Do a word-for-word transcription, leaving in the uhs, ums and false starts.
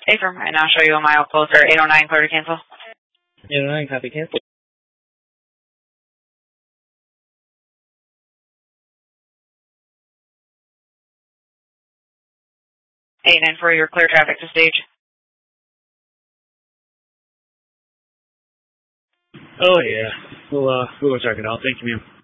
eight from right now, show you a mile closer, eight oh nine, clear to cancel. eight oh nine, copy, cancel. eight nine four, you're clear traffic to stage. Oh, yeah. We'll, uh, we'll go check it out. Thank you, ma'am.